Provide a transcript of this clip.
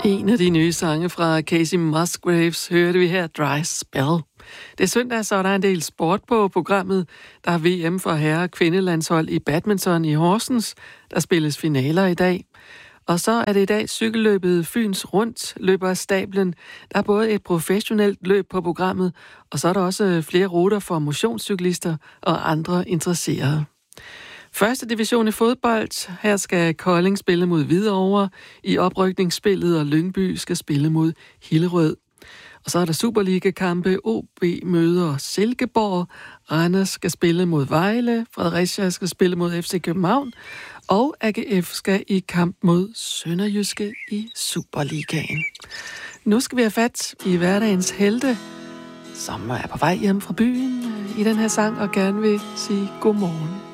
En af de nye sange fra Casey Musgraves hørte vi her, Dry Spell. Det er søndag, så er der en del sport på programmet. Der er VM for herre- og kvindelandshold i badminton i Horsens. Der spilles finaler i dag. Og så er det i dag cykelløbet Fyns Rundt løber af stablen. Der er både et professionelt løb på programmet, og så er der også flere ruter for motionscyklister og andre interesserede. Første division i fodbold. Her skal Kolding spille mod Hvidovre i oprykningsspillet, og Lyngby skal spille mod Hillerød. Og så er der Superliga-kampe. OB møder Silkeborg. Randers skal spille mod Vejle. Fredericia skal spille mod FC København. Og AGF skal i kamp mod Sønderjyske i Superligaen. Nu skal vi have fat i hverdagens helte, som er på vej hjem fra byen i den her sang og gerne vil sige godmorgen.